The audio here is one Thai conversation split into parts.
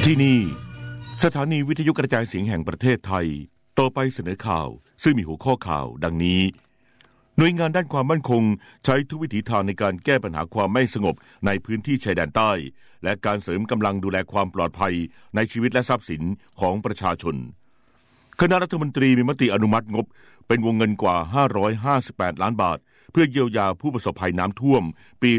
ที่นี่สถานีวิทยุกระจายเสียงแห่งประเทศไทยต่อไปเสนอข่าวซึ่งมีหัวข้อข่าวดังนี้หน่วยงานด้านความมั่นคงใช้ทุกวิถีทางในการแก้ปัญหาความไม่สงบในพื้นที่ชายแดนใต้และการเสริมกำลังดูแลความปลอดภัยในชีวิตและทรัพย์สินของประชาชนคณะรัฐมนตรีมีมติอนุมัติงบเป็นวงเงินกว่า558ล้านบาทเพื่อเยียวยาผู้ประสบภัยน้ำท่วมปี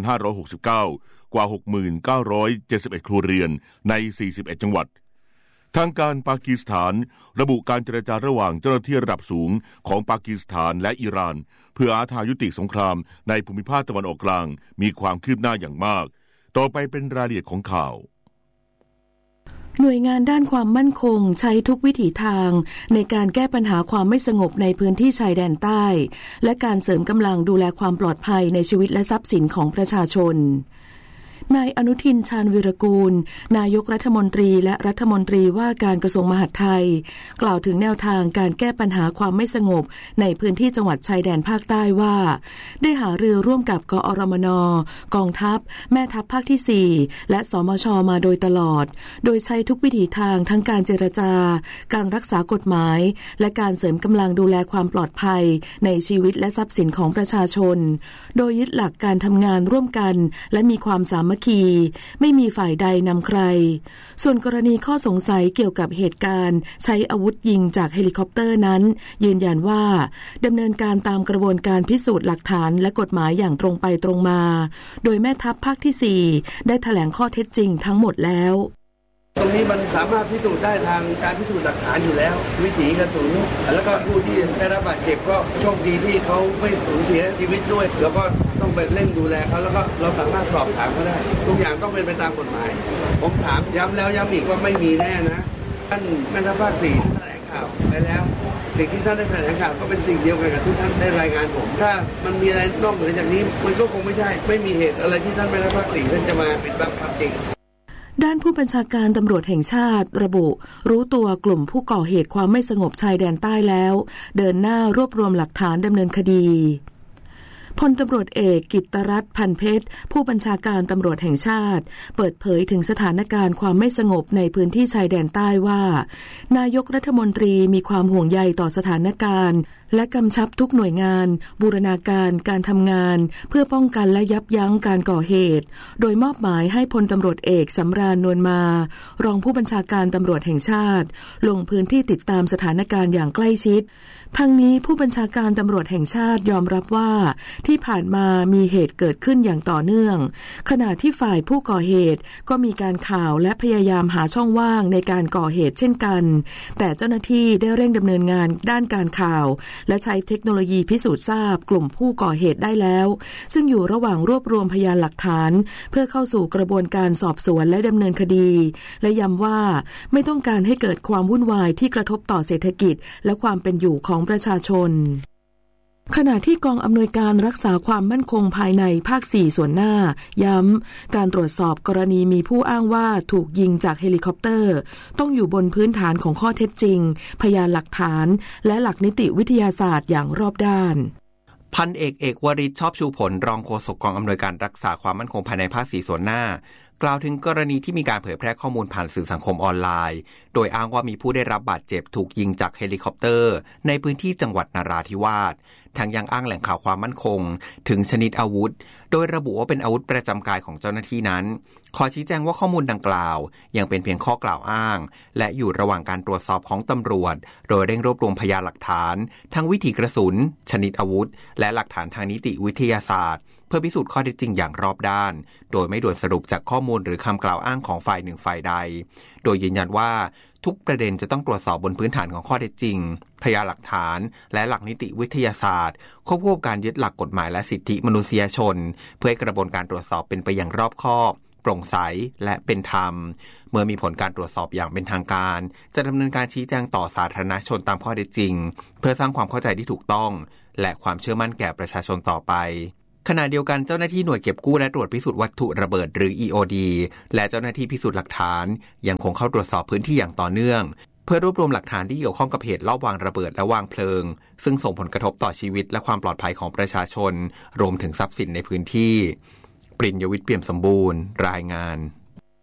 2569กว่า 6,971 ครัวเรือนใน41จังหวัดทางการปากีสถานระบุการเจรจาระหว่างเจ้าหน้าที่ระดับสูงของปากีสถานและอิหร่านเพื่อหาทางยุติสงครามในภูมิภาคตะวันออกกลางมีความคืบหน้าอย่างมากต่อไปเป็นรายละเอียดของข่าวหน่วยงานด้านความมั่นคงใช้ทุกวิถีทางในการแก้ปัญหาความไม่สงบในพื้นที่ชายแดนใต้และการเสริมกำลังดูแลความปลอดภัยในชีวิตและทรัพย์สินของประชาชนนายอนุทินชาญวีรกูลนายกรัฐมนตรีและรัฐมนตรีว่าการกระทรวงมหาดไทยกล่าวถึงแนวทางการแก้ปัญหาความไม่สงบในพื้นที่จังหวัดชายแดนภาคใต้ว่าได้หารือร่วมกับกอรมน.กองทัพแม่ทัพภาคที่4และสมช.มาโดยตลอดโดยใช้ทุกวิถีทางทั้งการเจรจาการรักษากฎหมายและการเสริมกำลังดูแลความปลอดภัยในชีวิตและทรัพย์สินของประชาชนโดยยึดหลักการทำงานร่วมกันและมีความสามัคคีไม่มีฝ่ายใดนำใครส่วนกรณีข้อสงสัยเกี่ยวกับเหตุการณ์ใช้อาวุธยิงจากเฮลิคอปเตอร์นั้นยืนยันว่าดำเนินการตามกระบวนการพิสูจน์หลักฐานและกฎหมายอย่างตรงไปตรงมาโดยแม่ทัพภาคที่4ได้แถลงข้อเท็จจริงทั้งหมดแล้วตรงนี้มันสามารถพิสูจน์ได้ทางการพิสูจน์หลักฐานอยู่แล้ววิถีกระสุนแล้วก็ผู้ที่ได้รับบาดเจ็บก็โชคดีที่เขาไม่สูญเสียชีวิตด้วยแล้วก็ต้องไปเร่งดูแลเขาแล้วก็เราสามารถสอบถามเขาได้ทุกอย่างต้องเป็นไปตามกฎหมายผมถามย้ำแล้วย้ำอีกว่าไม่มีแน่นะท่านแม่ทัพภาค4แถลงข่าวไปแล้วสิ่งที่ท่านได้แถลงข่าวก็เป็นสิ่งเดียวกันกับที่ท่านได้รายงานผมถ้ามันมีอะไรนอกเหนือจากนี้มันก็คงไม่ใช่ไม่มีเหตุอะไรที่ท่านแม่ทัพภาค4ท่านจะมาปิดบังความจริงด้านผู้บัญชาการตำรวจแห่งชาติระบุรู้ตัวกลุ่มผู้ก่อเหตุความไม่สงบชายแดนใต้แล้วเดินหน้ารวบรวมหลักฐานดำเนินคดีพลตำรวจเอกกิตตรัตน์พันเพชรผู้บัญชาการตำรวจแห่งชาติเปิดเผยถึงสถานการณ์ความไม่สงบในพื้นที่ชายแดนใต้ว่านายกรัฐมนตรีมีความห่วงใยต่อสถานการณ์และกำชับทุกหน่วยงานบูรณาการการทำงานเพื่อป้องกันและยับยั้งการก่อเหตุโดยมอบหมายให้พลตำรวจเอกสำราญนวลมารองผู้บัญชาการตำรวจแห่งชาติลงพื้นที่ติดตามสถานการณ์อย่างใกล้ชิดทั้งนี้ผู้บัญชาการตำรวจแห่งชาติยอมรับว่าที่ผ่านมามีเหตุเกิดขึ้นอย่างต่อเนื่องขณะที่ฝ่ายผู้ก่อเหตุก็มีการข่าวและพยายามหาช่องว่างในการก่อเหตุเช่นกันแต่เจ้าหน้าที่ได้เร่งดำเนินงานด้านการข่าวและใช้เทคโนโลยีพิสูจน์ทราบกลุ่มผู้ก่อเหตุได้แล้วซึ่งอยู่ระหว่างรวบรวมพยานหลักฐานเพื่อเข้าสู่กระบวนการสอบสวนและดำเนินคดีและย้ำว่าไม่ต้องการให้เกิดความวุ่นวายที่กระทบต่อเศรษฐกิจและความเป็นอยู่ของประชาชนขณะที่กองอำนวยการรักษาความมั่นคงภายในภาค4ส่วนหน้าย้ำการตรวจสอบกรณีมีผู้อ้างว่าถูกยิงจากเฮลิคอปเตอร์ต้องอยู่บนพื้นฐานของข้อเท็จจริงพยานหลักฐานและหลักนิติวิทยาศาสตร์อย่างรอบด้านพันเอกวริศ ชอบชูผลรองโฆษกกองอำนวยการรักษาความมั่นคงภายในภาค4ส่วนหน้ากล่าวถึงกรณีที่มีการเผยแพร่ข้อมูลผ่านสื่อสังคมออนไลน์โดยอ้างว่ามีผู้ได้รับบาดเจ็บถูกยิงจากเฮลิคอปเตอร์ในพื้นที่จังหวัดนราธิวาสทั้งยังอ้างแหล่งข่าวความมั่นคงถึงชนิดอาวุธโดยระบุว่าเป็นอาวุธประจำกายของเจ้าหน้าที่นั้นขอชี้แจงว่าข้อมูลดังกล่าวยังเป็นเพียงข้อกล่าวอ้างและอยู่ระหว่างการตรวจสอบของตำรวจโดยเร่งรวบรวมพยานหลักฐานทั้งวิถีกระสุนชนิดอาวุธและหลักฐานทางนิติวิทยาศาสตร์เพื่อพิสูจน์ข้อเท็จจริงอย่างรอบด้านโดยไม่ด่วนสรุปจากข้อมูลหรือคำกล่าวอ้างของฝ่ายหนึ่งฝ่ายใดโดยยืนยันว่าทุกประเด็นจะต้องตรวจสอบบนพื้นฐานของข้อเท็จจริงพยานหลักฐานและหลักนิติวิทยาศาสตร์ควบคู่กับการยึดหลักกฎหมายและสิทธิมนุษยชนเพื่อให้กระบวนการตรวจสอบเป็นไปอย่างรอบคอบโปร่งใสและเป็นธรรมเมื่อมีผลการตรวจสอบอย่างเป็นทางการจะดำเนินการชี้แจงต่อสาธารณชนตามข้อเท็จจริงเพื่อสร้างความเข้าใจที่ถูกต้องและความเชื่อมั่นแก่ประชาชนต่อไปขณะเดียวกันเจ้าหน้าที่หน่วยเก็บกู้และตรวจพิสูจน์วัตถุระเบิดหรือ EOD และเจ้าหน้าที่พิสูจน์หลักฐานยังคงเข้าตรวจสอบพื้นที่อย่างต่อเนื่องเพื่อรวบรวมหลักฐานที่เกี่ยวข้องกับเหตุลอบวางระเบิดและวางเพลิงซึ่งส่งผลกระทบต่อชีวิตและความปลอดภัยของประชาชนรวมถึงทรัพย์สินในพื้นที่ปริญญวิทย์ เปี่ยมสมบูรณ์รายงาน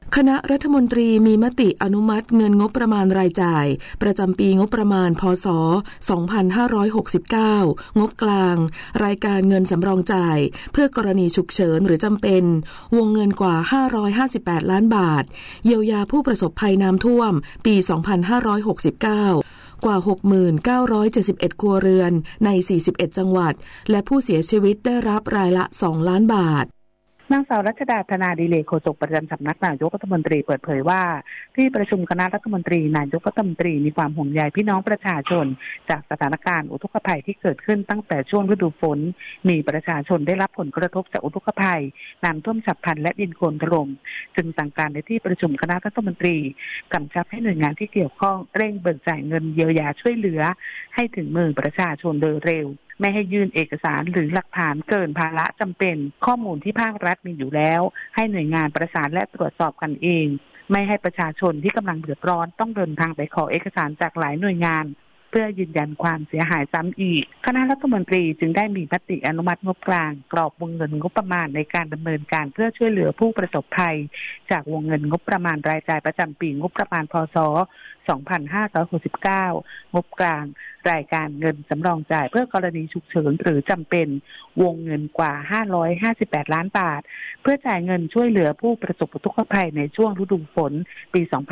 คณะรัฐมนตรีมีมติอนุมัติเงินงบประมาณรายจ่ายประจำปีงบประมาณพ.ศ. 2569 งบกลางรายการเงินสำรองจ่ายเพื่อกรณีฉุกเฉินหรือจำเป็นวงเงินกว่า558ล้านบาทเยียวยาผู้ประสบภัยน้ำท่วมปี 2569 กว่า 6,971 ครัวเรือนใน41จังหวัดและผู้เสียชีวิตได้รับรายละ2ล้านบาทนางสาวรัชดาธนาดิเลกโฆษกประจำสำนักนายกรัฐมนตรีเปิดเผยว่าที่ประชุมคณะรัฐมนตรีนายกรัฐมนตรีมีความห่วงใยพี่น้องประชาชนจากสถานการณ์อุทกภัยที่เกิดขึ้นตั้งแต่ช่วงฤดูฝนมีประชาชนได้รับผลกระทบจากอุทกภัยน้ำท่วมฉับพลันและดินโคลนถล่มจึงสั่งการในที่ประชุมคณะรัฐมนตรีกำชับให้หน่วยงานที่เกี่ยวข้องเร่งเบิกจ่ายเงินเยียวยาช่วยเหลือให้ถึงมือประชาชนโดยเร็วไม่ให้ยื่นเอกสารหรือหลักฐานเกินภาระจำเป็นข้อมูลที่ภาครัฐมีอยู่แล้วให้หน่วยงานประสานและตรวจสอบกันเองไม่ให้ประชาชนที่กำลังเดือดร้อนต้องเดินทางไปขอเอกสารจากหลายหน่วยงานเพื่อยืนยันความเสียหายซ้ำอีกคณะรัฐมนตรีจึงได้มีมติอนุมัติงบกลางกรอบวงเงินงบประมาณในการดำเนินการเพื่อช่วยเหลือผู้ประสบภัยจากวงเงินงบประมาณรายจ่ายประจำปีงบประมาณพ.ศ. 2569 งบกลางรายการเงินสำรองจ่ายเพื่อกรณีฉุกเฉินหรือจำเป็นวงเงินกว่า558ล้านบาทเพื่อจ่ายเงินช่วยเหลือผู้ประสบอุทกภัยในช่วงฤดูฝนปี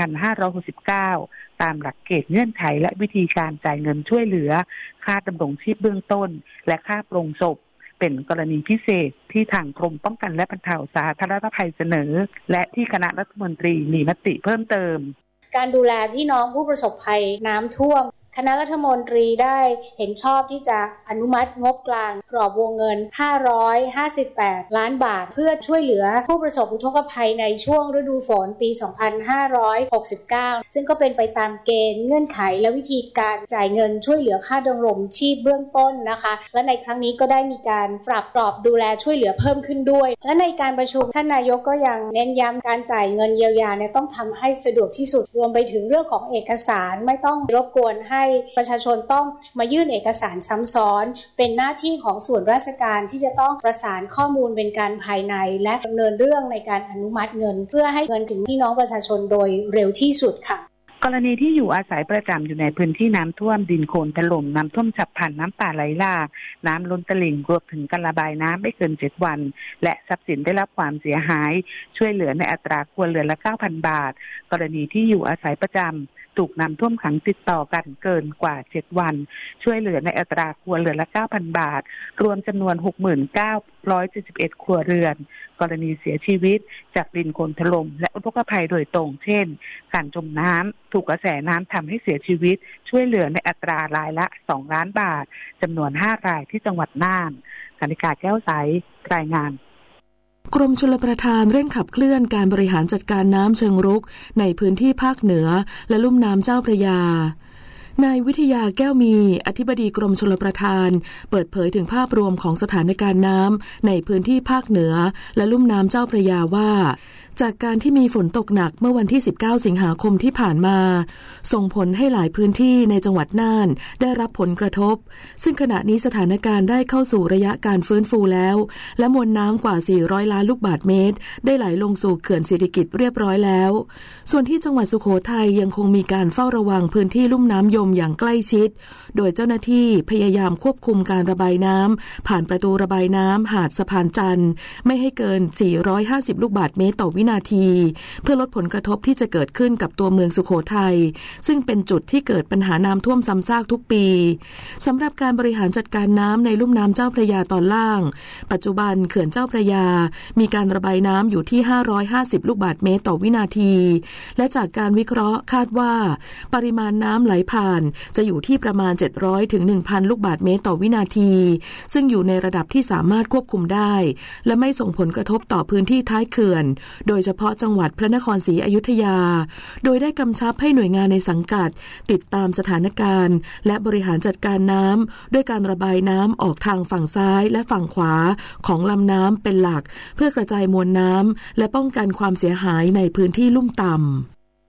2569 ตามหลักเกณฑ์เงื่อนไขและวิธีการจ่ายเงินช่วยเหลือค่าดำรงชีพเบื้องต้นและค่าปลงศพเป็นกรณีพิเศษที่ทางกรมป้องกันและบรรเทาสาธารณภัยเสนอและที่คณะรัฐมนตรีมีมติเพิ่มเติมการดูแลพี่น้องผู้ประสบภัยน้ำท่วมคณะรัฐมนตรีได้เห็นชอบที่จะอนุมัติงบกลางกรอบวงเงิน558ล้านบาทเพื่อช่วยเหลือผู้ประสบอุทกภัยในช่วงฤดูฝนปี 2569 ซึ่งก็เป็นไปตามเกณฑ์เงื่อนไขและวิธีการจ่ายเงินช่วยเหลือค่าดำรงชีพเบื้องต้นนะคะและในครั้งนี้ก็ได้มีการปรับกรอบดูแลช่วยเหลือเพิ่มขึ้นด้วยและในการประชุมท่านนายกก็ยังเน้นย้ำการจ่ายเงินเยียวยาเนี่ยต้องทำให้สะดวกที่สุดรวมไปถึงเรื่องของเอกสารไม่ต้องรบกวนให้ประชาชนต้องมายื่นเอกสารซ้ำซ้อนเป็นหน้าที่ของส่วนราชการที่จะต้องประสานข้อมูลเป็นการภายในและดำเนินเรื่องในการอนุมัติเงินเพื่อให้เงินถึงพี่น้องประชาชนโดยเร็วที่สุดค่ะกรณีที่อยู่อาศัยประจำอยู่ในพื้นที่น้ำท่วมดินโคลนถล่มน้ำท่วมฉับพลันน้ำป่าไหลหลากน้ำล้นตลิ่งรวมถึงการระบายน้ำไม่เกิน7วันและทรัพย์สินได้รับความเสียหายช่วยเหลือในอัตราครัวเรือนละ 9,000 บาทกรณีที่อยู่อาศัยประจำถูกน้ำท่วมขังติดต่อกันเกินกว่า7วันช่วยเหลือในอัตราครัวเรือนละ 9,000 บาทรวมจำนวน 69,71 ครัวเรือนกรณีเสียชีวิตจากดินโคลนถล่มและอุทกภัยโดยตรงเช่นการจมน้ำถูกกระแสน้ำทำให้เสียชีวิตช่วยเหลือในอัตรารายละ2ล้านบาทจำนวน5รายที่จังหวัดน่านกนิกาแก้วใสรายงานกรมชลประทานเร่งขับเคลื่อนการบริหารจัดการน้ำเชิงรุกในพื้นที่ภาคเหนือและลุ่มน้ำเจ้าพระยานายวิทยาแก้วมีอธิบดีกรมชลประทานเปิดเผยถึงภาพรวมของสถานการณ์น้ำในพื้นที่ภาคเหนือและลุ่มน้ำเจ้าพระยาว่าจากการที่มีฝนตกหนักเมื่อวันที่19สิงหาคมที่ผ่านมาส่งผลให้หลายพื้นที่ในจังหวัดน่านได้รับผลกระทบซึ่งขณะนี้สถานการณ์ได้เข้าสู่ระยะการฟื้นฟูแล้วและมวลน้ำกว่า400ล้านลูกบาศก์เมตรได้ไหลลงสู่เขื่อนสิริกิติ์เรียบร้อยแล้วส่วนที่จังหวัดสุโขทัยยังคงมีการเฝ้าระวังพื้นที่ลุ่มน้ำยมอย่างใกล้ชิดโดยเจ้าหน้าที่พยายามควบคุมการระบายน้ำผ่านประตูระบายน้ำหาดสะพานจันทร์ไม่ให้เกิน450ลูกบาศก์เมตรต่อวินาทีเพื่อลดผลกระทบที่จะเกิดขึ้นกับตัวเมืองสุโขทัยซึ่งเป็นจุดที่เกิดปัญหาน้ำท่วมซ้ำซากทุกปีสำหรับการบริหารจัดการน้ำในลุ่มน้ำเจ้าพระยาตอนล่างปัจจุบันเขื่อนเจ้าพระยามีการระบายน้ำอยู่ที่550ลูกบาศก์เมตรต่อวินาทีและจากการวิเคราะห์คาดว่าปริมาณน้ำไหลผ่านจะอยู่ที่ประมาณ700ถึง 1,000 ลูกบาศก์เมตรต่อวินาทีซึ่งอยู่ในระดับที่สามารถควบคุมได้และไม่ส่งผลกระทบต่อพื้นที่ท้ายเขื่อนโดยเฉพาะจังหวัดพระนครศรีอยุธยาโดยได้กำชับให้หน่วยงานในสังกัดติดตามสถานการณ์และบริหารจัดการน้ำด้วยการระบายน้ำออกทางฝั่งซ้ายและฝั่งขวาของลำน้ำเป็นหลักเพื่อกระจายมวลน้ำและป้องกันความเสียหายในพื้นที่ลุ่มต่ำ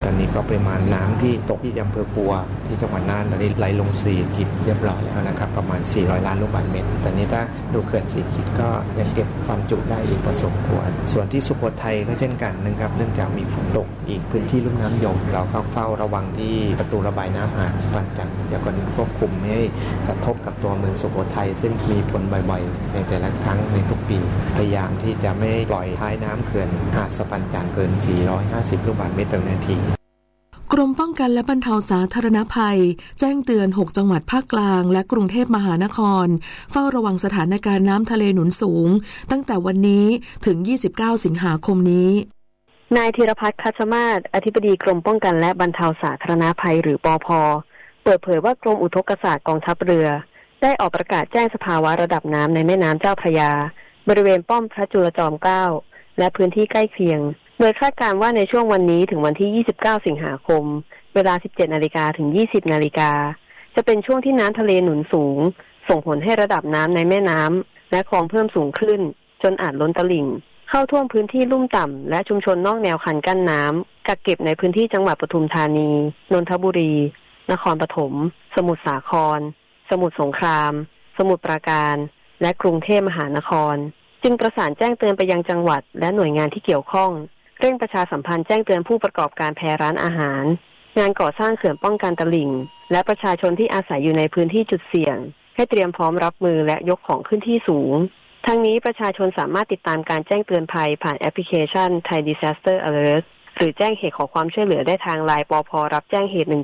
ตอนนี้ก็ปริมาณน้ำที่ตกที่อำเภอปัวที่จังหวัดน่านตอนนี้ไหลลงสีกิจเรียบร้อยแล้วนะครับประมาณ400ล้านลูกบาศก์เมตรตอนนี้ถ้าดูเขื่อนสีกิจก็ยังเก็บความจุได้อีกพอสมควรส่วนที่สุโขทัยก็เช่นกันนะครับเนื่องจากมีฝนตกอีกพื้นที่ลุ่มน้ำยมเราเฝ้าระวังที่ประตูระบายน้ำหาดสุพรรณจันทร์จะก่อนควบคุมไม่ให้กระทบกับตัวเมืองสุโขทัยซึ่งมีฝนบ่อยๆในแต่ละครั้งในทุกปีพยายามที่จะไม่ปล่อยท้ายน้ำเขื่อนหาดสุพรรณจันทร์เกิน450ลูกบาศก์เมตรต่อนาทีกรมป้องกันและบรรเทาสาธารณภัยแจ้งเตือน6จังหวัดภาคกลางและกรุงเทพมหานครเฝ้าระวังสถานการณ์น้ำทะเลหนุนสูงตั้งแต่วันนี้ถึง29สิงหาคมนี้นายธีรพัฒน์ คัชมาศอธิบดีกรมป้องกันและบรรเทาสาธารณภัยหรือปภ.เปิดเผยว่ากรมอุทกศาสตร์กองทัพเรือได้ออกประกาศแจ้งสภาวะระดับน้ำในแม่น้ำเจ้าพระยาบริเวณป้อมพระจุลจอมเกล้าและพื้นที่ใกล้เคียงโดยคาดการณ์ว่าในช่วงวันนี้ถึงวันที่29สิงหาคมเวลา 17:00 นถึง 20:00 นจะเป็นช่วงที่น้ำทะเลหนุนสูงส่งผลให้ระดับน้ำในแม่น้ำและคลองเพิ่มสูงขึ้นจนอาจล้นตลิ่งเข้าท่วมพื้นที่ลุ่มต่ำและชุมชนนอกแนวคันกั้นน้ำกักเก็บในพื้นที่จังหวัดปทุมธานีนนทบุรีนครปฐมสมุทรสาครสมุทรสงครามสมุทรปราการและกรุงเทพมหานครจึงประสานแจ้งเตือนไปยังจังหวัดและหน่วยงานที่เกี่ยวข้องเร่งประชาสัมพันธ์แจ้งเตือนผู้ประกอบการแพร้านอาหารงานก่อสร้างเขื่อนป้องกันตลิ่งและประชาชนที่อาศัยอยู่ในพื้นที่จุดเสี่ยงให้เตรียมพร้อมรับมือและยกของขึ้นที่สูงทั้งนี้ประชาชนสามารถติดตามการแจ้งเตือนภัยผ่านแอปพลิเคชัน Thai Disaster Alert หรือแจ้งเหตุขอความช่วยเหลือได้ทาง LINE ปภ.รับแจ้งเหตุ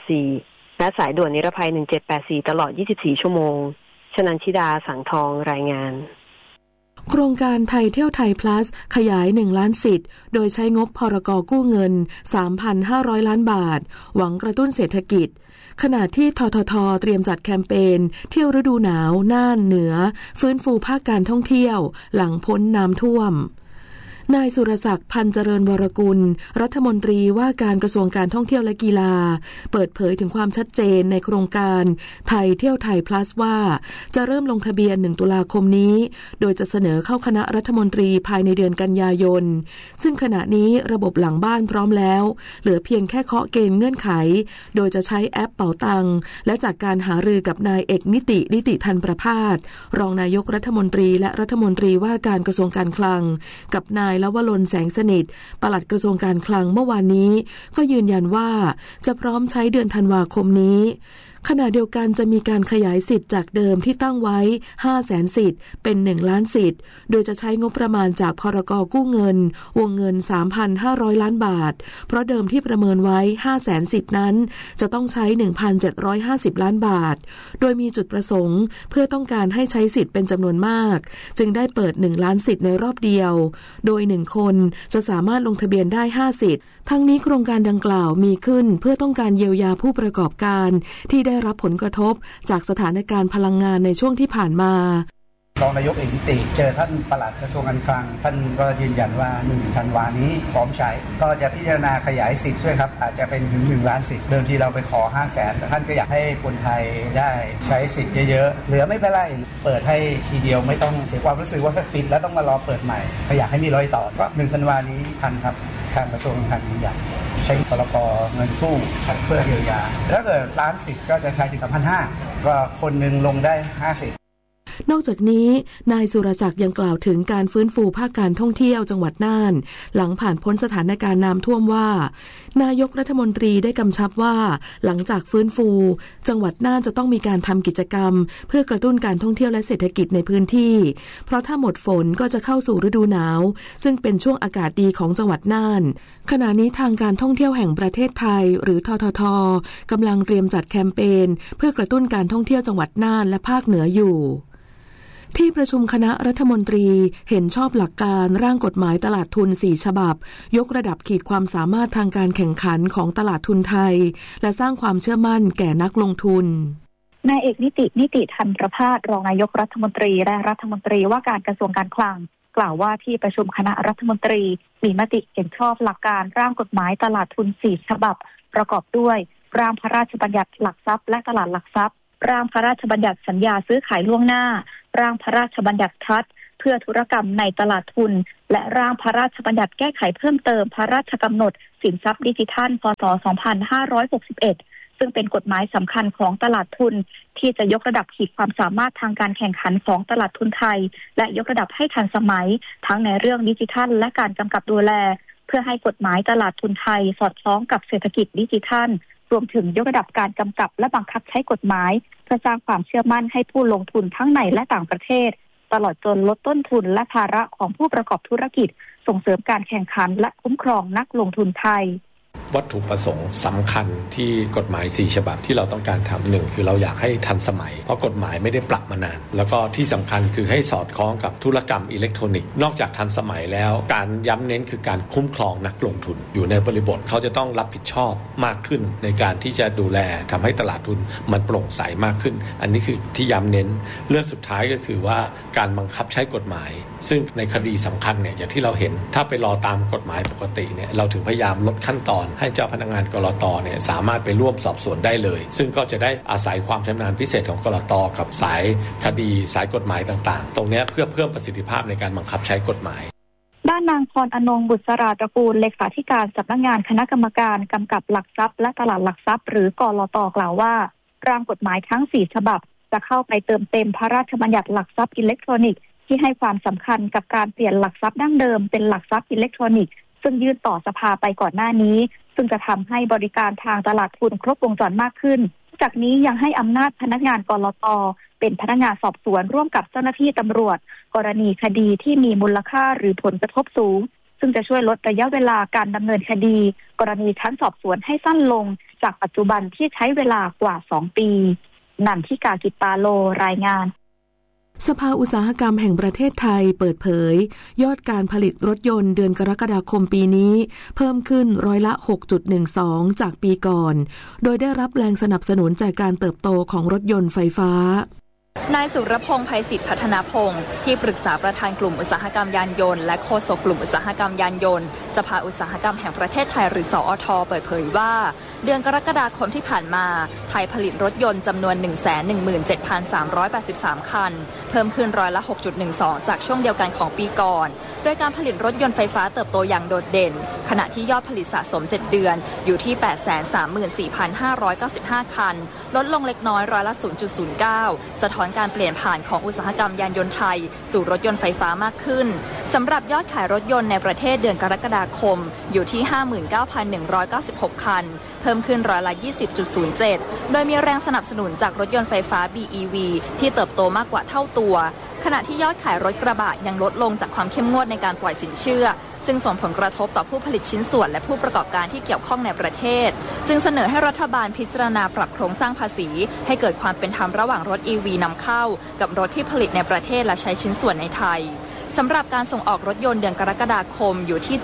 1784และสายด่วนนิรภัย1784ตลอด24ชั่วโมงชนันชิดาสังทองรายงานโครงการไทยเที่ยวไทย plus ขยาย1ล้านสิทธิ์โดยใช้งบพรก.กู้เงิน 3,500 ล้านบาทหวังกระตุ้นเศรษฐกิจขณะที่ททท.เตรียมจัดแคมเปญเที่ยวฤดูหนาวน่านเหนือฟื้นฟูภาคการท่องเที่ยวหลังพ้นน้ำท่วมนายสุรศักดิ์ พันเจริญวรกุลรัฐมนตรีว่าการกระทรวงการท่องเที่ยวและกีฬาเปิดเผยถึงความชัดเจนในโครงการไทยเที่ยวไทย plus ว่าจะเริ่มลงทะเบียน1ตุลาคมนี้โดยจะเสนอเข้าคณะรัฐมนตรีภายในเดือนกันยายนซึ่งขณะนี้ระบบหลังบ้านพร้อมแล้วเหลือเพียงแค่เคาะเกณฑ์เงื่อนไขโดยจะใช้แอปเป๋าตังและจากการหารือกับนายเอกนิติทันประภาสรองนายกรัฐมนตรีและรัฐมนตรีว่าการกระทรวงการคลังกับนายลวรนแสงสนิทปลัดกระทรวงการคลังเมื่อวานนี้ก็ยืนยันว่าจะพร้อมใช้เดือนธันวาคมนี้ขณะเดียวกันจะมีการขยายสิทธิ์จากเดิมที่ตั้งไว้ 500,000 สิทธิ์เป็น1ล้านสิทธิ์โดยจะใช้งบประมาณจากพรก.กู้เงินวงเงิน 3,500 ล้านบาทเพราะเดิมที่ประเมินไว้ 500,000 สิทธิ์นั้นจะต้องใช้ 1,750 ล้านบาทโดยมีจุดประสงค์เพื่อต้องการให้ใช้สิทธิ์เป็นจำนวนมากจึงได้เปิด1ล้านสิทธิ์ในรอบเดียวโดย1คนจะสามารถลงทะเบียนได้5สิทธิ์ทั้งนี้โครงการดังกล่าวมีขึ้นเพื่อต้องการเยียวยาผู้ประกอบการที่ได้รับผลกระทบจากสถานการณ์พลังงานในช่วงที่ผ่านมารองนายกเอกนิติเจอท่านปลัดกระทรวงการคลังท่านก็ยืนยันว่า1ธันวาคมนี้พร้อมใช้ก็จะพิจารณาขยายสิทธิ์ด้วยครับอาจจะเป็นถึง1ล้านสิทธิ์เดิมทีเราไปขอ 500,000 แต่ท่านก็อยากให้คนไทยได้ใช้สิทธิ์เยอะๆเหลือไม่เป็นไรเปิดให้ทีเดียวไม่ต้องเสียความรู้สึกว่าปิดแล้วต้องมารอเปิดใหม่ก็อยากให้มีรอยต่อก็1ธันวาคมนี้ทันครับทางกระทรวงการคลังยืนยันใช้พรก.เงินกู้เพื่อเยียวยาถ้าเกิดล้านสิทธิ์ก็จะใช้ถึง 1,500 ก็คนนึงลงได้50 นอกจากนี้นายสุรศักดิ์ยังกล่าวถึงการฟื้นฟูภาคการท่องเที่ยวจังหวัดน่านหลังผ่านพ้นสถานการณ์น้ำท่วมว่านายกรัฐมนตรีได้กำชับว่าหลังจากฟื้นฟูจังหวัดน่านจะต้องมีการทำกิจกรรมเพื่อกระตุ้นการท่องเที่ยวและเศรษฐกิจในพื้นที่เพราะถ้าหมดฝนก็จะเข้าสู่ฤดูหนาวซึ่งเป็นช่วงอากาศดีของจังหวัดน่านขณะนี้ทางการท่องเที่ยวแห่งประเทศไทยหรือททท.กำลังเตรียมจัดแคมเปญเพื่อกระตุ้นการท่องเที่ยวจังหวัดน่านและภาคเหนืออยู่ที่ประชุมคณะรัฐมนตรีเห็นชอบหลักการร่างกฎหมายตลาดทุน4ฉบับยกระดับขีดความสามารถทางการแข่งขันของตลาดทุนไทยและสร้างความเชื่อมั่นแก่นักลงทุนนายเอกนิติทันประภาสรองนายกรัฐมนตรีและรัฐมนตรีว่าการกระทรวงการคลังกล่าวว่าที่ประชุมคณะรัฐมนตรีมีมติเห็นชอบหลักการร่างกฎหมายตลาดทุน4ฉบับประกอบด้วยร่างพระราชบัญญัติหลักทรัพย์และตลาดหลักทรัพย์ร่างพระราชบัญญัติสัญญาซื้อขายล่วงหน้าร่างพระราชบัญญัติทรัสต์พื่อธุรกรรมในตลาดทุนและร่างพระราชบัญญัติแก้ไขเพิ่มเติมพระราชกำหนดสินทรัพย์ดิจิทัลพ.ศ. 2561ซึ่งเป็นกฎหมายสำคัญของตลาดทุนที่จะยกระดับขีดความสามารถทางการแข่งขันของตลาดทุนไทยและยกระดับให้ทันสมัยทั้งในเรื่องดิจิทัลและการกำกับดูแลเพื่อให้กฎหมายตลาดทุนไทยสอดคล้องกับเศรษฐกิจดิจิทัลรวมถึงยกระดับการกำกับและบังคับใช้กฎหมายเพื่อสร้างความเชื่อมั่นให้ผู้ลงทุนทั้งในและต่างประเทศตลอดจนลดต้นทุนและภาระของผู้ประกอบธุรกิจส่งเสริมการแข่งขันและคุ้มครองนักลงทุนไทยวัตถุประสงค์สำคัญที่กฎหมาย4ฉบับที่เราต้องการทำหนึ่งคือเราอยากให้ทันสมัยเพราะกฎหมายไม่ได้ปรับมานานแล้วก็ที่สำคัญคือให้สอดคล้องกับธุรกรรมอิเล็กทรอนิกส์นอกจากทันสมัยแล้วการย้ำเน้นคือการคุ้มครองนักลงทุนอยู่ในบริบทเขาจะต้องรับผิดชอบมากขึ้นในการที่จะดูแลทำให้ตลาดทุนมันโปร่งใสมากขึ้นอันนี้คือที่ย้ำเน้นเรื่องสุดท้ายก็คือว่าการบังคับใช้กฎหมายซึ่งในคดีสำคัญเนี่ยอย่างที่เราเห็นถ้าไปรอตามกฎหมายปกติเนี่ยเราถึงพยายามลดขั้นตอนให้เจ้าพนักงานกลต.เนี่ยสามารถไปร่วมสอบสวนได้เลยซึ่งก็จะได้อาศัยความชำนาญพิเศษของกลต.กับสายคดีสายกฎหมายต่างๆตรงนี้เพื่อเพิ่มประสิทธิภาพในการบังคับใช้กฎหมายด้านนางพรอนงค์บุษราตระกูลเลขาธิการสำนักงานคณะกรรมการกำกับหลักทรัพย์และตลาดหลักทรัพย์หรือกลต.กล่าวว่าร่างกฎหมายทั้ง4ฉบับจะเข้าไปเติมเต็มพระราชบัญญัติหลักทรัพย์อิเล็กทรอนิกส์ที่ให้ความสำคัญกับการเปลี่ยนหลักทรัพย์ดั้งเดิมเป็นหลักทรัพย์อิเล็กทรอนิกส์ซึ่งยื่นต่อสภาไปก่อนหน้านี้ซึ่งจะทำให้บริการทางตลาดทุนครบวงจรมากขึ้นจากนี้ยังให้อำนาจพนักงานกลต.เป็นพนักงานสอบสวนร่วมกับเจ้าหน้าที่ตำรวจกรณีคดีที่มีมูลค่าหรือผลกระทบสูงซึ่งจะช่วยลดระยะเวลาการดำเนินคดีกรณีชั้นสอบสวนให้สั้นลงจากปัจจุบันที่ใช้เวลากว่า2 ปีนันทิกากิตปาโลรายงานสภาอุตสาหกรรมแห่งประเทศไทยเปิดเผยยอดการผลิตรถยนต์เดือนกรกฎาคมปีนี้เพิ่มขึ้น6.12%จากปีก่อนโดยได้รับแรงสนับสนุนจากการเติบโตของรถยนต์ไฟฟ้านายสุรพงษ์ไพศิษฐ์พัฒนาพงศ์ที่ปรึกษาประธานกลุ่มอุตสาหกรรมยานยนต์และโฆษกกลุ่มอุตสาหกรรมยานยนต์สภาอุตสาหกรรมแห่งประเทศไทยหรือสอท.เปิดเผยว่าเดือนกรกฎาคมที่ผ่านมาไทยผลิตรถยนต์จำนวน 117,383 คันเพิ่มขึ้น6.12%จากช่วงเดียวกันของปีก่อนโดยการผลิตรถยนต์ไฟฟ้าเติบโตอย่างโดดเด่นขณะที่ยอดผลิตสะสม7เดือนอยู่ที่ 834,595 คันลดลงเล็กน้อย0.09%สะท้อนการเปลี่ยนผ่านของอุตสาหกรรมยานยนต์ไทยสู่รถยนต์ไฟฟ้ามากขึ้นสำหรับยอดขายรถยนต์ในประเทศเดือนกรกฎาคมอยู่ที่ 59,196 คันเพิ่มขึ้น20.07%โดยมีแรงสนับสนุนจากรถยนต์ไฟฟ้า BEV ที่เติบโตมากกว่าเท่าตัวขณะที่ยอดขายรถกระบะยังลดลงจากความเข้มงวดในการปล่อยสินเชื่อซึ่งส่งผลกระทบต่อผู้ผลิตชิ้นส่วนและผู้ประกอบการที่เกี่ยวข้องในประเทศจึงเสนอให้รัฐบาลพิจารณาปรับโครงสร้างภาษีให้เกิดความเป็นธรรมระหว่างรถ EV นำเข้ากับรถที่ผลิตในประเทศและใช้ชิ้นส่วนในไทยสำหรับการส่งออกรถยนต์เดือนกรกฎาคมอยู่ที่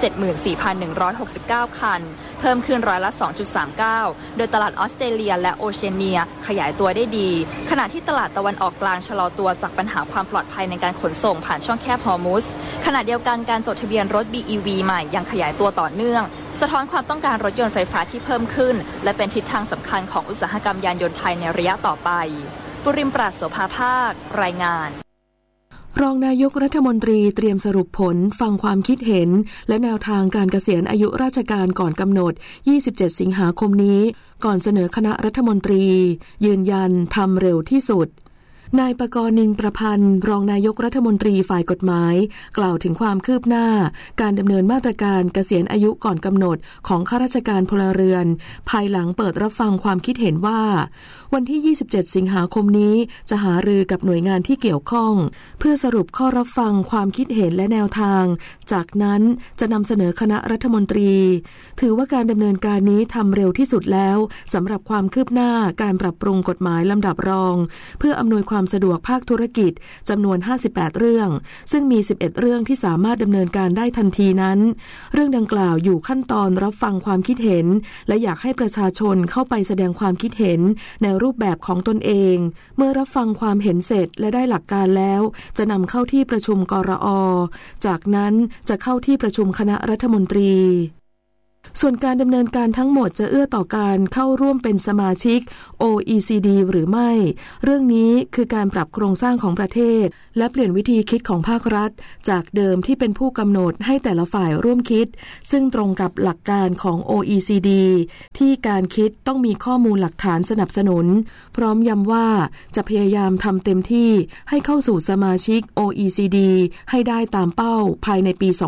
74,169 คันเพิ่มขึ้น2.39%โดยตลาดออสเตรเลียและโอเชียเนียขยายตัวได้ดีขณะที่ตลาดตะวันออกกลางชะลอตัวจากปัญหาความปลอดภัยในการขนส่งผ่านช่องแคบฮอร์มุซขณะเดียวกันการจดทะเบียนรถ BEV ใหม่ยังขยายตัวต่อเนื่องสะท้อนความต้องการรถยนต์ไฟฟ้าที่เพิ่มขึ้นและเป็นทิศทางสำคัญของอุตสาหกรรมยานยนต์ไทยในระยะต่อไปปุริมปราศโสภาภาครายงานรองนายกรัฐมนตรีเตรียมสรุปผลฟังความคิดเห็นและแนวทางการเกษียณอายุราชการก่อนกำหนด27 สิงหาคมนี้ก่อนเสนอคณะรัฐมนตรียืนยันทำเร็วที่สุดนายปกรณ์ นินประพันธ์รองนายกรัฐมนตรีฝ่ายกฎหมายกล่าวถึงความคืบหน้าการดำเนินมาตรการเกษียณอายุก่อนกำหนดของข้าราชการพลเรือนภายหลังเปิดรับฟังความคิดเห็นว่าวันที่27 สิงหาคมนี้จะหารือกับหน่วยงานที่เกี่ยวข้องเพื่อสรุปข้อรับฟังความคิดเห็นและแนวทางจากนั้นจะนำเสนอคณะรัฐมนตรีถือว่าการดำเนินการนี้ทำเร็วที่สุดแล้วสำหรับความคืบหน้าการปรับปรุงกฎหมายลำดับรองเพื่ออำนวยความสะดวกภาคธุรกิจจำนวน58เรื่องซึ่งมี11เรื่องที่สามารถดำเนินการได้ทันทีนั้นเรื่องดังกล่าวอยู่ขั้นตอนรับฟังความคิดเห็นและอยากให้ประชาชนเข้าไปแสดงความคิดเห็นในรูปแบบของตนเองเมื่อรับฟังความเห็นเสร็จและได้หลักการแล้วจะนำเข้าที่ประชุมกรอ.จากนั้นจะเข้าที่ประชุมคณะรัฐมนตรีส่วนการดำเนินการทั้งหมดจะเอื้อต่อการเข้าร่วมเป็นสมาชิก OECD หรือไม่เรื่องนี้คือการปรับโครงสร้างของประเทศและเปลี่ยนวิธีคิดของภาครัฐจากเดิมที่เป็นผู้กำหนดให้แต่ละฝ่ายร่วมคิดซึ่งตรงกับหลักการของ OECD ที่การคิดต้องมีข้อมูลหลักฐานสนับสนุนพร้อมย้ำว่าจะพยายามทำเต็มที่ให้เข้าสู่สมาชิก OECD ให้ได้ตามเป้าภายในปี 2572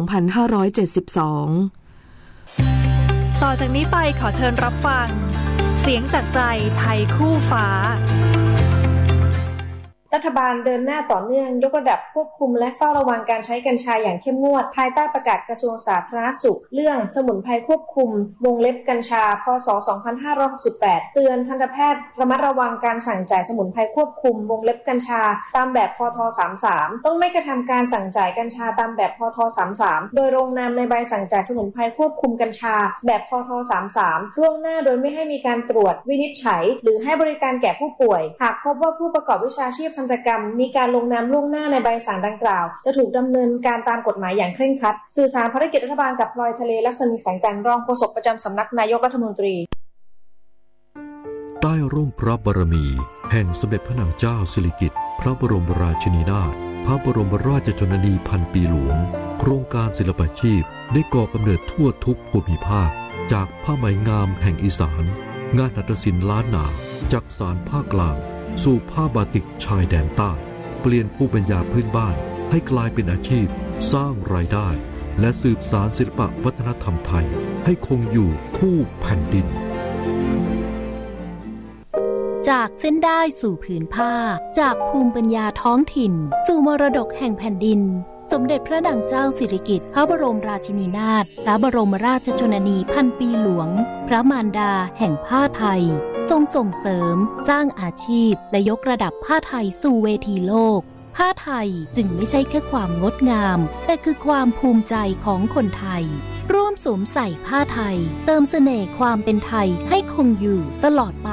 ต่อจากนี้ไปขอเชิญรับฟังเสียงจากใจไทยคู่ฟ้ารัฐบาลเดินหน้าต่อเนื่องยกระดับควบคุมและเฝ้าระวังการใช้กัญชาอย่างเข้มงวดภายใต้ประกาศกระทรวงสาธารณสุขเรื่องสมุนไพรควบคุมวงเล็บกัญชาพ.ศ. 2568เตือนทันตแพทย์ระมัดระวังการสั่งจ่ายสมุนไพรควบคุมวงเล็บกัญชาตามแบบพ.ท. 33ต้องไม่กระทำการสั่งจ่ายกัญชาตามแบบพ.ท. 33โดยลงนามในใบสั่งจ่ายสมุนไพรควบคุมกัญชาแบบพ.ท. 33ล่วงหน้าโดยไม่ให้มีการตรวจวินิจฉัยหรือให้บริการแก่ผู้ป่วยหากพบว่าผู้ประกอบวิชาชีพทันตกรรมมีการลงนามล่วงหน้าในใบสั่งดังกล่าวจะถูกดำเนินการตามกฎหมายอย่างเคร่งครัดสื่อสารภารกิจรัฐบาลกับพลอยทะเลลักษณีแสงจันทร์รองโฆษกประจำสำนักนายกรัฐมนตรีใต้ร่มพระบารมีแห่งสมเด็จพระนางเจ้าสิริกิติ์พระบรมราชินีนาถพระบรมราชชนนีพันปีหลวงโครงการศิลปาชีพได้ก่อกำเนิดทั่วทุกภูมิภาคจากผ้าไหมงามแห่งอีสานงานหัตถศิลป์ล้านนาจากสานภาคกลางสู่ผ้าบาติกชายแดนใต้เปลี่ยนภูมิปัญญาพื้นบ้านให้กลายเป็นอาชีพสร้างรายได้และสืบสานศิลปวัฒนธรรมไทยให้คงอยู่คู่แผ่นดินจากเส้นได้สู่ผืนผ้าจากภูมิปัญญาท้องถิ่นสู่มรดกแห่งแผ่นดินสมเด็จพระนางเจ้าสิริกิติ์พระบรมราชินีนาถพระบรมราชชนนีพันปีหลวงพระมารดาแห่งผ้าไทยทรงส่งเสริมสร้างอาชีพและยกระดับผ้าไทยสู่เวทีโลกผ้าไทยจึงไม่ใช่แค่ความงดงามแต่คือความภูมิใจของคนไทยร่วมสวมใส่ผ้าไทยเติมเสน่ห์ความเป็นไทยให้คงอยู่ตลอดไป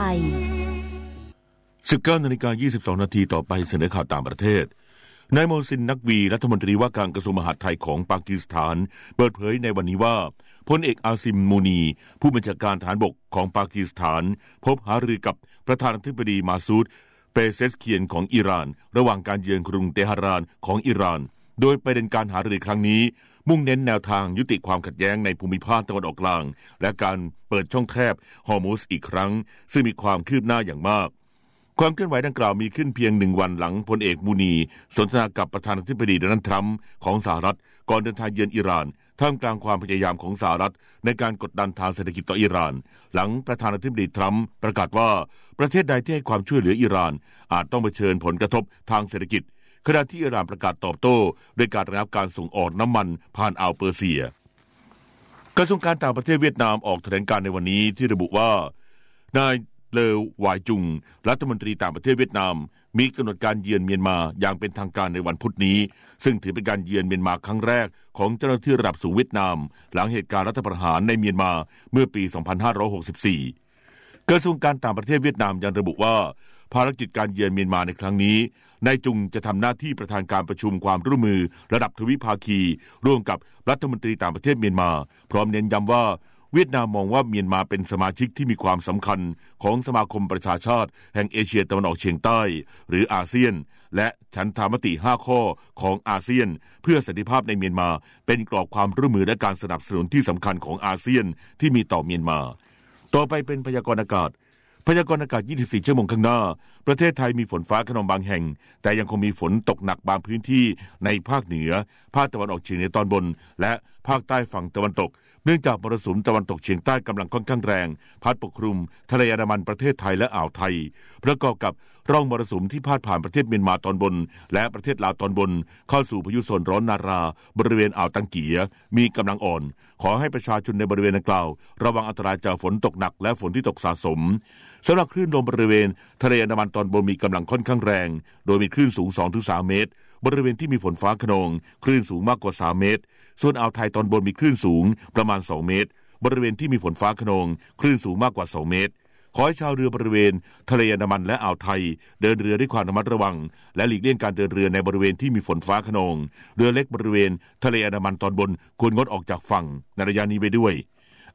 19:22 น.ต่อไปเสนอข่าวต่างประเทศนายโมซิน นักวีรัฐมนตรีว่าการกระทรวงมหาดไทยของปากีสถานเปิดเผยในวันนี้ว่าพลเอกอาซิม มูนีผู้บัญชาการทหารบกของปากีสถานพบหารือกับประธานาธิบดีมาซูด เปเซสเคียนของอิหร่านระหว่างการเยือนกรุงเตหะรานของอิหร่านโดยประเด็นการหารือครั้งนี้มุ่งเน้นแนวทางยุติความขัดแย้งในภูมิภาคตะวันออกกลางและการเปิดช่องแคบฮอร์มุซอีกครั้งซึ่งมีความคืบหน้าอย่างมากความเคลื่อนไหวดังกล่าวมีขึ้นเพียง1 วันหลังพลเอกมูนีสนทนากับประธานาธิบดีโดนัลด์ทรัมป์ของสหรัฐก่อนเดินทางเยือนอิหร่านท่ามกลางความพยายามของสหรัฐในการกดดันทางเศรษฐกิจต่ออิหร่านหลังประธานาธิบดีทรัมป์ประกาศว่าประเทศใดที่ให้ความช่วยเหลืออิหร่านอาจต้องเผชิญผลกระทบทางเศรษฐกิจขณะที่อิหร่านประกาศตอบโต้ด้วยการระงับการส่งออกน้ำมันผ่านอ่าวเปอร์เซียกระทรวงการต่างประเทศเวียดนามออกแถลงการณ์ในวันนี้ที่ระบุว่านายเลอวายจุงรัฐมนตรีต่างประเทศเวียดนามมีกำหนดการเยือนเมียนมาอย่างเป็นทางการในวันพุธนี้ซึ่งถือเป็นการเยือนเมียนมาครั้งแรกของเจ้าหน้าที่ระดับสูงเวียดนามหลังเหตุการณ์รัฐประหารในเมียนมาเมื่อปี 2564 กระทรวงการต่างประเทศเวียดนามยังระบุว่าภารกิจการเยือนเมียนมาในครั้งนี้นายจุงจะทำหน้าที่ประธานการประชุมความร่วมมือระดับทวิภาคีร่วมกับรัฐมนตรีต่างประเทศเมียนมาพร้อมเน้นย้ำว่าเวียดนามมองว่าเมียนมาเป็นสมาชิกที่มีความสำคัญของสมาคมประชาชาติแห่งเอเชียตะวันออกเฉียงใต้หรืออาเซียนและฉันทามติ5ข้อของอาเซียนเพื่อสันติภาพในเมียนมาเป็นกรอบความร่วมมือและการสนับสนุนที่สำคัญของอาเซียนที่มีต่อเมียนมาต่อไปเป็นพยากรณ์อากาศ24 ชั่วโมงข้างหน้าประเทศไทยมีฝนฟ้าคะนองบางแห่งแต่ยังคงมีฝนตกหนักบางพื้นที่ในภาคเหนือภาคตะวันออกเฉียงเหนือตอนบนและภาคใต้ฝั่งตะวันตกเนื่องจากมรสุมตะวันตกเฉียงใต้กำลังค่อนข้างแรงพัดปกคลุมทะเลอันดามันประเทศไทยและอ่าวไทยประกอบกับร่องมรสุมที่พาดผ่านประเทศเมียนมาตอนบนและประเทศลาวตอนบนเข้าสู่พายุโซนร้อนนาราบริเวณอ่าวตังเกียมีกำลังอ่อนขอให้ประชาชนในบริเวณดังกล่าวระวังอันตรายจากฝนตกหนักและฝนที่ตกสะสมสำหรับคลื่นลมบริเวณทะเลอันดามันตอนบนมีกำลังค่อนข้างแรงโดยมีคลื่นสูง 2-3 เมตรบริเวณที่มีฝนฟ้าคะนองคลื่นสูงมากกว่า3 เมตรส่วนอ่าวไทยตอนบนมีคลื่นสูงประมาณ2 เมตรบริเวณที่มีฝนฟ้าคะนองคลื่นสูงมากกว่า2 เมตรขอให้ชาวเรือบริเวณทะเลอันดามันและอ่าวไทยเดินเรือด้วยความระมัดระวังและหลีกเลี่ยงการเดินเรือในบริเวณที่มีฝนฟ้าคะนองเรือเล็กบริเวณทะเลอันดามันตอนบนควรงดออกจากฝั่งในระยะนี้ไปด้วย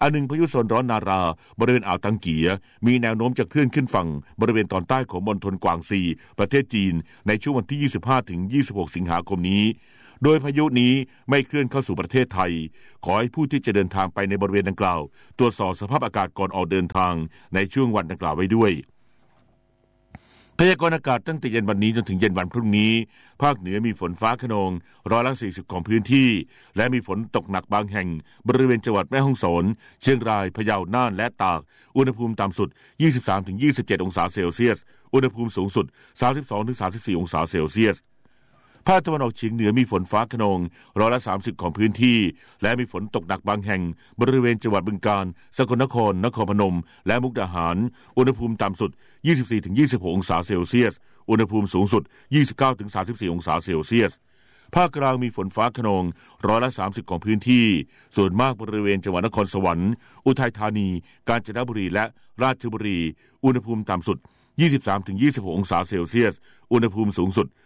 อันหนึ่งพายุโซนร้อนนาราบริเวณอ่าวตังเกียมีแนวโน้มจะเคลื่อนขึ้นฝั่งบริเวณตอนใต้ของมณฑลกวางซีประเทศจีนในช่วงวันที่25ถึง26สิงหาคมนี้โดยพายุนี้ไม่เคลื่อนเข้าสู่ประเทศไทยขอให้ผู้ที่จะเดินทางไปในบริเวณดังกล่าวตรวจสอบสภาพอากาศก่อนออกเดินทางในช่วงวันดังกล่าวไว้ด้วยพยากรณ์อากาศตั้งแต่เย็นวันนี้จนถึงเย็นวันพรุ่งนี้ภาคเหนือมีฝนฟ้าคะนอง40%ของพื้นที่และมีฝนตกหนักบางแห่งบริเวณจังหวัดแม่ฮ่องสอนเชียงรายพะเยาน่านและตากอุณหภูมิต่ำสุด 23-27 องศาเซลเซียสอุณหภูมิสูงสุด 32-34 องศาเซลเซียสภาคตะวันออกเฉียงเหนือมีฝนฟ้าคะนอง30%ของพื้นที่และมีฝนตกหนักบางแห่งบริเวณจังหวัดบึงกาฬสกลนครนครพนมและมุกดาหารอุณหภูมิต่ำสุด 24-26 องศาเซลเซียสอุณหภูมิสูงสุด 29-34 องศาเซลเซียสภาคกลางมีฝนฟ้าคะนอง30%ของพื้นที่ส่วนมากบริเวณจังหวัดนครสวรรค์อุทัยธานีกาญจนบุรีและราชบุรีอุณหภูมิต่ำสุด 23-26 องศาเซลเซียสอุณหภูมิสูงสุด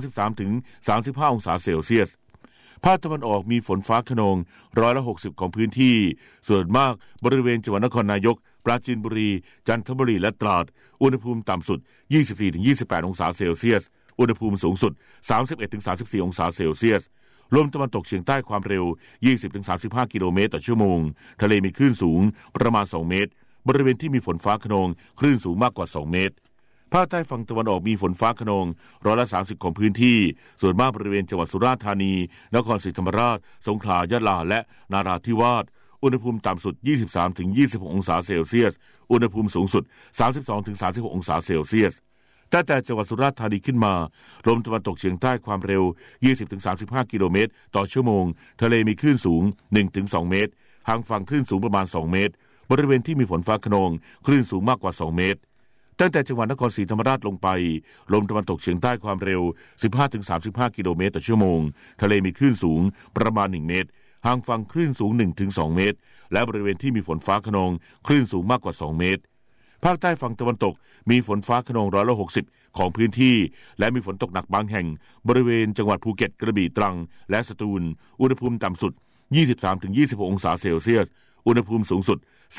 33-35 องศาเซลเซียสภาคตะวันออกมีฝนฟ้าคะนอง60%ของพื้นที่ส่วนมากบริเวณจังหวัดนครนายกปราจีนบุรีจันทบุรีและตราดอุณหภูมิต่ำสุด 24-28 องศาเซลเซียสอุณหภูมิสูงสุด 31-34 องศาเซลเซียสลมตะวันตกเฉียงใต้ความเร็ว 20-35 กิโลเมตรต่อชั่วโมงทะเลมีคลื่นสูงประมาณ2เมตรบริเวณที่มีฝนฟ้าคะนองคลื่นสูงมากกว่า2เมตรภาคใต้ฝั่งตะวันออกมีฝนฟ้าคะนอง30%ของพื้นที่ส่วนมากบริเวณจังหวัดสุราษฎร์ธานีนครศรีธรรมราชสงขลายะลาและนาราธิวาสอุณหภูมิต่ำสุด 23-26 องศาเซลเซียสอุณหภูมิสูงสุด 32-36 องศาเซลเซียสตั้งแต่จังหวัดสุราษฎร์ธานีขึ้นมาลมตะวันตกเฉียงใต้ความเร็ว 20-35 กิโลเมตรต่อชั่วโมงทะเลมีคลื่นสูง 1-2 เมตรห่างฝั่งคลื่นสูงประมาณ2เมตรบริเวณที่มีฝนฟ้าคะนองคลื่นสูงมากกว่า2เมตรตั้งแต่จังหวัดนครศรีธรรมราชลงไปลมตะวันตกเฉียงใต้ความเร็ว 15-35 กิโลเมตรต่อชั่วโมงทะเลมีคลื่นสูงประมาณ1เมตรห่างฝั่งคลื่นสูง 1-2 เมตรและบริเวณที่มีฝนฟ้าคะนองคลื่นสูงมากกว่า2เมตรภาคใต้ฝั่งตะวันตกมีฝนฟ้าคะนอง60%ของพื้นที่และมีฝนตกหนักบางแห่งบริเวณจังหวัดภูเก็ตกระบี่ตรังและสตูลอุณหภูมิต่ำสุด 23-26 องศาเซลเซียสอุณหภูมิสูงสุด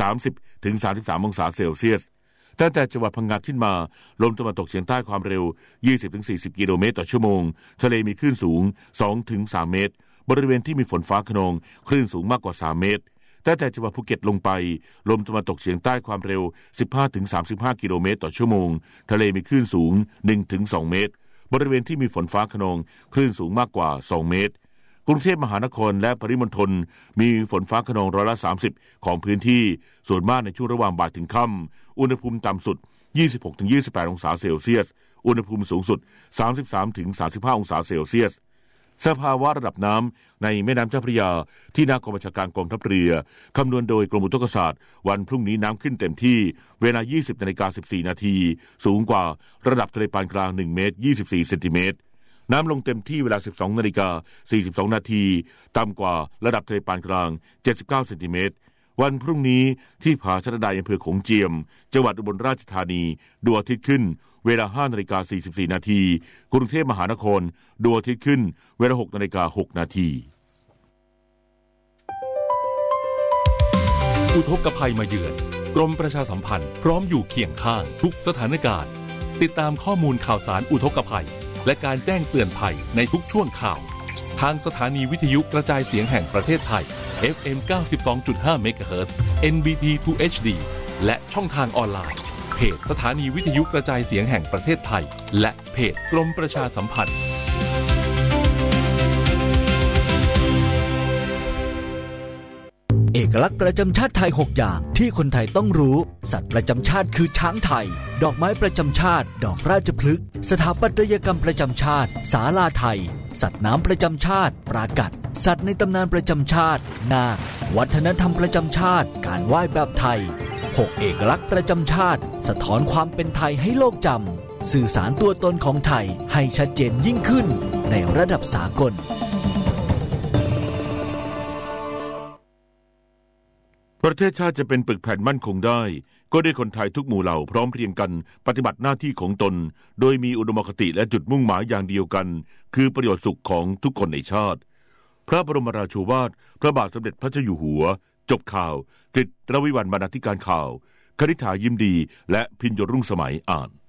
30-33 องศาเซลเซียสตั้งแต่จังหวัดพังงาขึ้นมาลมตะวันตกเฉียงใต้ความเร็ว 20-40 กิโลเมตรต่อชั่วโมงทะเลมีคลื่นสูง 2-3 เมตรบริเวณที่มีฝนฟ้าคะนองคลื่นสูงมากกว่า3เมตรตั้งแต่จังหวัดภูเก็ตลงไปลมตะวันตกเฉียงใต้ความเร็ว 15-35 กิโลเมตรต่อชั่วโมงทะเลมีคลื่นสูง 1-2 เมตรบริเวณที่มีฝนฟ้าคะนองคลื่นสูงมากกว่า2เมตรกรุงเทพมหานครและปริมณฑลมีฝนฟ้าคะนอง30%ของพื้นที่ส่วนมากในช่วงระหว่างบ่ายถึงค่ำอุณหภูมิต่ำสุด 26-28 องศาเซลเซียสอุณหภูมิสูงสุด 33-35 องศาเซลเซียสสภาวะระดับน้ำในแม่น้ำเจ้าพระยาที่หน้ากองบัญชาการกองทัพเรือคำนวณโดยกรมอุทกศาสตร์วันพรุ่งนี้น้ำขึ้นเต็มที่เวลา 20:14 นาทีสูงกว่าระดับทะเลปานกลาง1เมตร24เซนติเมตรน้ำลงเต็มที่เวลา 12:42 นาทีต่ำกว่าระดับทะเลปานกลาง79เซนติเมตรวันพรุ่งนี้ที่ผาชะดาอำเภอโขงเจียมจังหวัดอุบลราชธานีดวงอาทิตย์ขึ้นเวลา 5:44 นาทีกรุงเทพมหานครดวงอาทิตย์ขึ้นเวลา 6:06 นาทีอุทกภัยมาเยือนกรมประชาสัมพันธ์พร้อมอยู่เคียงข้างทุกสถานการณ์ติดตามข้อมูลข่าวสารอุทกภัยและการแจ้งเตือนภัยในทุกช่วงข่าวทางสถานีวิทยุกระจายเสียงแห่งประเทศไทย FM 92.5 MHz NBT 2 HD และช่องทางออนไลน์เพจสถานีวิทยุกระจายเสียงแห่งประเทศไทยและเพจกรมประชาสัมพันธ์เอกลักษณ์ประจำชาติไทย6อย่างที่คนไทยต้องรู้สัตว์ประจำชาติคือช้างไทยดอกไม้ประจำชาติดอกราชพฤกษ์สถาปัตยกรรมประจำชาติศาลาไทยสัตว์น้ำประจำชาติปรากัดสัตว์ในตำนานประจำชาตินาควัฒนธรรมประจำชาติการไหว้แบบไทย6เอกลักษณ์ประจำชาติสะท้อนความเป็นไทยให้โลกจำสื่อสารตัวตนของไทยให้ชัดเจนยิ่งขึ้นในระดับสากลประเทศชาติจะเป็นปึกแผ่นมั่นคงได้ก็ได้คนไทยทุกหมู่เหล่าพร้อมเพรียงกันปฏิบัติหน้าที่ของตนโดยมีอุดมคติและจุดมุ่งหมายอย่างเดียวกันคือประโยชน์สุขของทุกคนในชาติพระบรมราโชวาทพระบาทสมเด็จพระเจ้าอยู่หัวจบข่าวกฤษ ระวิวรรณ บรรณาธิการข่าวคณิษฐายิ้มดีและพิญโยรุ่งสมัยอ่าน